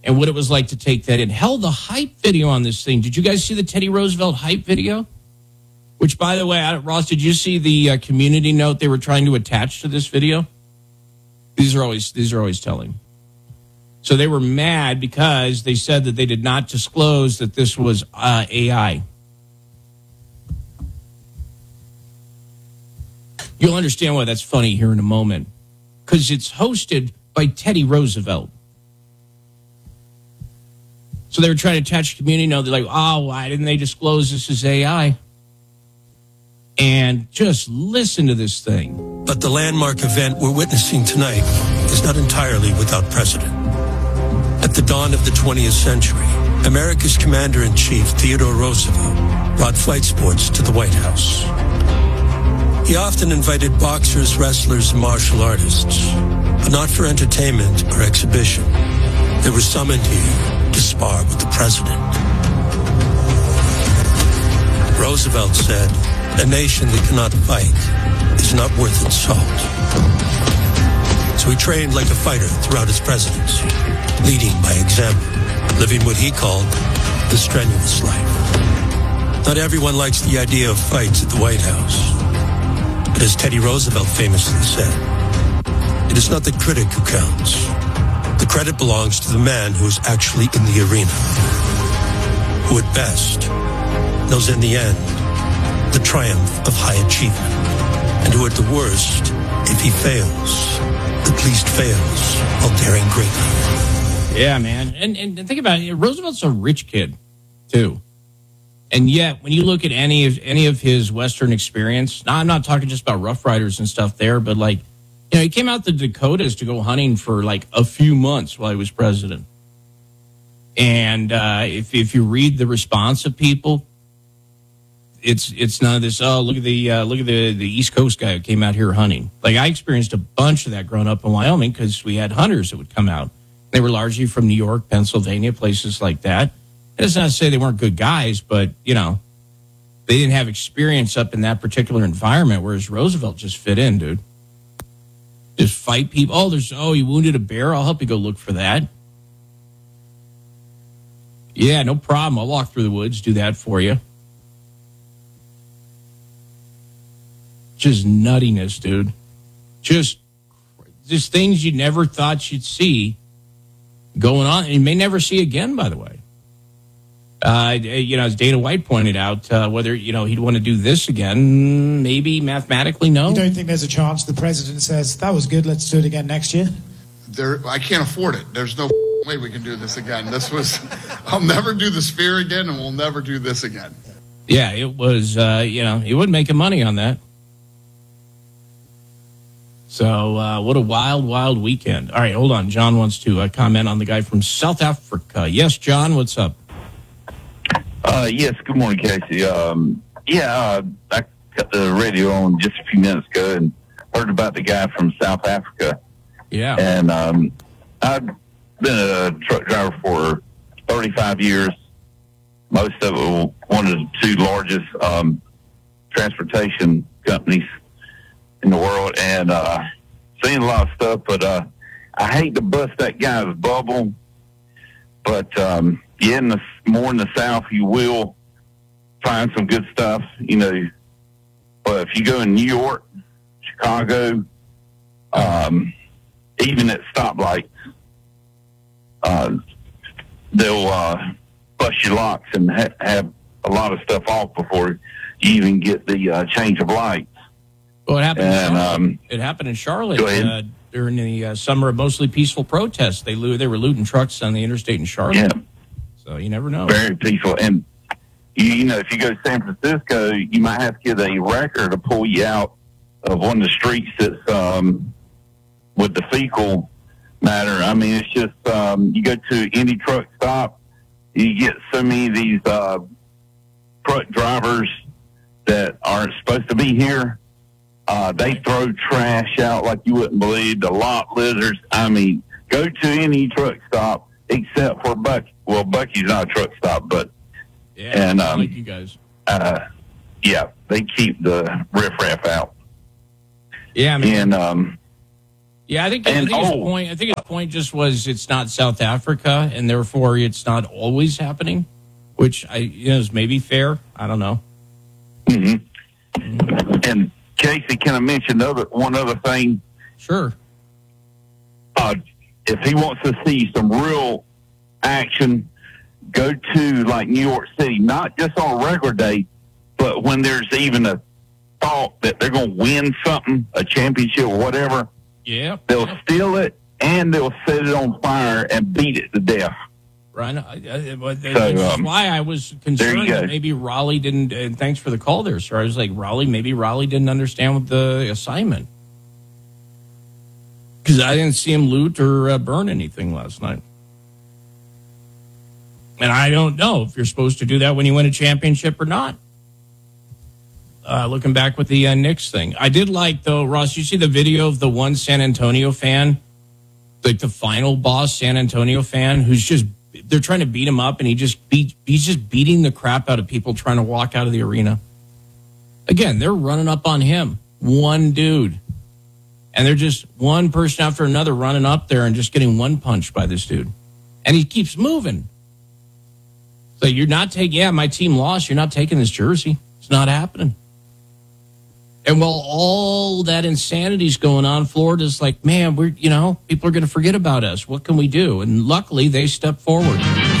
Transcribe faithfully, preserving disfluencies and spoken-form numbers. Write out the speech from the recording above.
and what it was like to take that in. Hell, the hype video on this thing. Did you guys see the Teddy Roosevelt hype video? Which, by the way, Ross, did you see the uh, community note they were trying to attach to this video? These are always these are always telling. So they were mad because they said that they did not disclose that this was uh, A I. You'll understand why that's funny here in a moment. Because it's hosted by Teddy Roosevelt. So they were trying to attach a community note. They're like, oh, why didn't they disclose this is A I? And just listen to this thing. But the landmark event we're witnessing tonight is not entirely without precedent. At the dawn of the twentieth century, America's commander-in-chief, Theodore Roosevelt, brought flight sports to the White House. He often invited boxers, wrestlers, and martial artists, but not for entertainment or exhibition. They were summoned here to spar with the president. Roosevelt said, a nation that cannot fight is not worth its salt. So he trained like a fighter throughout his presidency, leading by example, living what he called the strenuous life. Not everyone likes the idea of fights at the White House. But as Teddy Roosevelt famously said, it is not the critic who counts. The credit belongs to the man who is actually in the arena, who at best knows in the end the triumph of high achievement, and who at the worst, if he fails, at least fails while daring greatly. Yeah, man. And, and think about it. Roosevelt's a rich kid, too. And yet, when you look at any of any of his Western experience, now I'm not talking just about Rough Riders and stuff there, but like, you know, he came out the Dakotas to go hunting for like a few months while he was president. And uh, if if you read the response of people, it's it's none of this. Oh, look at the uh, look at the the East Coast guy who came out here hunting. Like I experienced a bunch of that growing up in Wyoming because we had hunters that would come out. They were largely from New York, Pennsylvania, places like that. It's not to say they weren't good guys, but, you know, they didn't have experience up in that particular environment, whereas Roosevelt just fit in, dude. Just fight people. Oh, there's, oh, you wounded a bear? I'll help you go look for that. Yeah, no problem. I'll walk through the woods, do that for you. Just nuttiness, dude. Just, just things you never thought you'd see going on, and you may never see again, by the way. Uh, you know, as Dana White pointed out, uh, whether, you know, he'd want to do this again, maybe mathematically, no. You don't think there's a chance the president says, that was good, let's do it again next year? There, I can't afford it. There's no way we can do this again. This was, I'll never do the Sphere again, and we'll never do this again. Yeah, it was, uh, you know, he wasn't making money on that. So, uh, what a wild, wild weekend. All right, hold on. John wants to uh, comment on the guy from South Africa. Yes, John, what's up? Uh, yes, good morning, Casey. Um, yeah, uh, I got the radio on just a few minutes ago and heard about the guy from South Africa. Yeah. And um, I've been a truck driver for thirty-five years. Most of it one of the two largest um, transportation companies in the world, and uh, seen a lot of stuff, but uh, I hate to bust that guy's bubble, but um, yeah, in the, more in the South, you will find some good stuff, you know, but if you go in New York, Chicago, um, even at stoplights, uh, they'll uh, bust your locks and ha- have a lot of stuff off before you even get the uh, change of lights. Well, it happened. And, in Charlotte. Um, it happened in Charlotte uh, during the uh, summer of mostly peaceful protests. They lo- they were looting trucks on the interstate in Charlotte. Yeah. So you never know. Very peaceful. And, you, you know, if you go to San Francisco, you might have to get a wrecker to pull you out of one of the streets that's um, with the fecal matter. I mean, it's just, um, you go to any truck stop, you get so many of these uh, truck drivers that aren't supposed to be here. Uh, they throw trash out like you wouldn't believe. The lot lizards. I mean, go to any truck stop except for Bucky. Well, Bucky's not a truck stop, but yeah, and I um, like you guys. Uh, yeah, they keep the riffraff out. Yeah, I mean, and um, Yeah, I think, I And, think his oh. point. I think his point just was it's not South Africa, and therefore it's not always happening, which I you know is maybe fair. I don't know. And Casey, can I mention other, one other thing? Sure. Uh, if he wants to see some real action, go to like New York City, not just on a regular day, but when there's even a thought that they're going to win something, a championship or whatever, Yeah. they'll steal it and they'll set it on fire and beat it to death. Right. I, I, but So, that's um, why I was there concerned you go. that maybe Raleigh didn't. And thanks for the call there, sir. I was like, Raleigh, maybe Raleigh didn't understand what the assignment. Because I didn't see him loot or uh, burn anything last night. And I don't know if you're supposed to do that when you win a championship or not. Uh, looking back with the uh, Knicks thing. I did like, though, Ross, you see the video of the one San Antonio fan, like the final boss San Antonio fan, who's just, they're trying to beat him up, and he just beat, he's just beating the crap out of people trying to walk out of the arena. Again, they're running up on him. One dude. And they're just one person after another running up there and just getting one punched by this dude. And he keeps moving. So you're not taking, yeah, my team lost. You're not taking this jersey. It's not happening. And while all that insanity's going on, Florida's like, man, we're, you know, people are going to forget about us. What can we do? And luckily, they stepped forward.